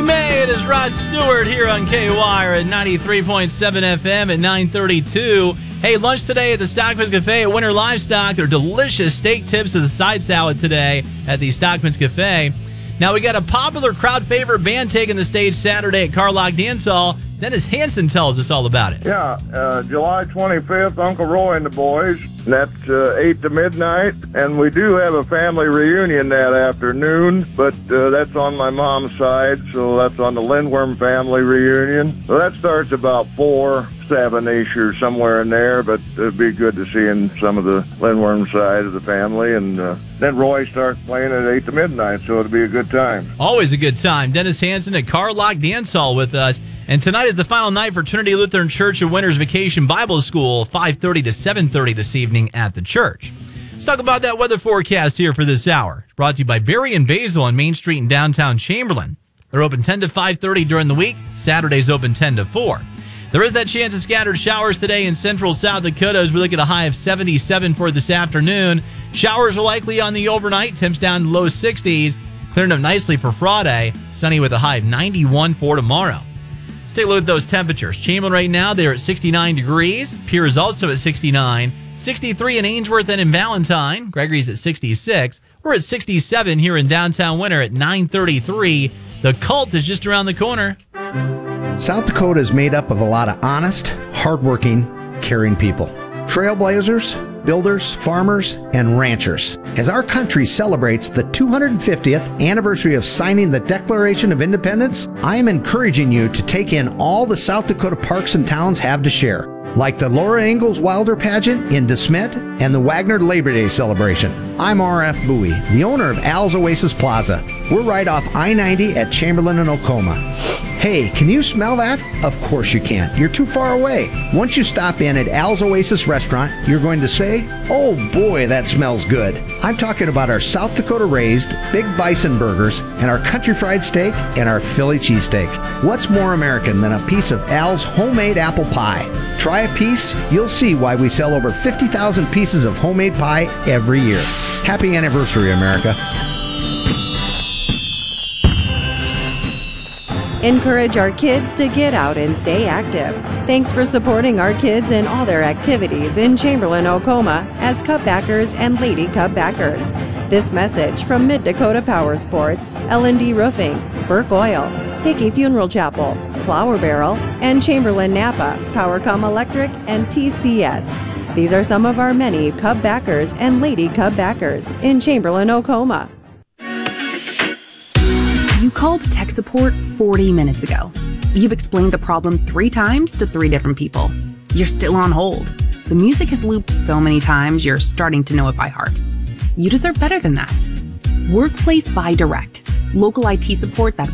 May. It is Rod Stewart here on KWIRE at 93.7 FM at 9:32. Hey, lunch today at the Stockman's Cafe at Winter Livestock. They're delicious steak tips with a side salad today at the Stockman's Cafe. Now we got a popular crowd favorite band taking the stage Saturday at Carlock Dance Hall. Dennis Hansen tells us all about it. Yeah, July 25th, Uncle Roy and the boys. That's 8 to midnight. And we do have a family reunion that afternoon, but that's on my mom's side, so that's on the Lindworm family reunion. So that starts about 4, 7-ish or somewhere in there, but it'd be good to see in some of the Lindworm side of the family. And then Roy starts playing at 8 to midnight, so it'll be a good time. Always a good time. Dennis Hansen at Carlock Dance Hall with us. And tonight is the final night for Trinity Lutheran Church of Winter's Vacation Bible School, 5:30 to 7:30 this evening at the church. Let's talk about that weather forecast here for this hour. It's brought to you by Berry and Basil on Main Street in downtown Chamberlain. They're open 10 to 5:30 during the week. Saturdays open 10 to 4. There is that chance of scattered showers today in central South Dakota as we look at a high of 77 for this afternoon. Showers are likely on the overnight. Temps down to low 60s. Clearing up nicely for Friday. Sunny with a high of 91 for tomorrow. Let's take a look at those temperatures. Chamberlain right now, they're at 69 degrees. Pierre is also at 69. 63 in Ainsworth and in Valentine. Gregory's at 66. We're at 67 here in downtown Winter at 9:33. The Cult is just around the corner. South Dakota is made up of a lot of honest, hardworking, caring people. Trailblazers, builders, farmers, and ranchers. As our country celebrates the 250th anniversary of signing the Declaration of Independence, I am encouraging you to take in all the South Dakota parks and towns have to share, like the Laura Ingalls Wilder pageant in DeSmet and the Wagner Labor Day celebration. I'm R.F. Bowie, the owner of Al's Oasis Plaza. We're right off I-90 at Chamberlain and Oklahoma. Hey, can you smell that? Of course you can't. You're too far away. Once you stop in at Al's Oasis Restaurant, you're going to say, "Oh boy, that smells good." I'm talking about our South Dakota raised Big Bison burgers and our country fried steak and our Philly cheesesteak. What's more American than a piece of Al's homemade apple pie? Try a piece, you'll see why we sell over 50,000 pieces of homemade pie every year. Happy anniversary, America. Encourage our kids to get out and stay active. Thanks for supporting our kids in all their activities in Chamberlain, Oklahoma as Cub backers and Lady Cub backers. This message from Mid-Dakota Power Sports, L&D Roofing, Burke Oil, Hickey Funeral Chapel, Flour Barrel, and Chamberlain Napa, PowerCom Electric, and TCS. These are some of our many Cub backers and Lady Cub backers in Chamberlain, Oklahoma. You called tech support 40 minutes ago. You've explained the problem 3 times to 3 different people. You're still on hold. The music has looped so many times, you're starting to know it by heart. You deserve better than that. Workplace by Direct. Local IT support that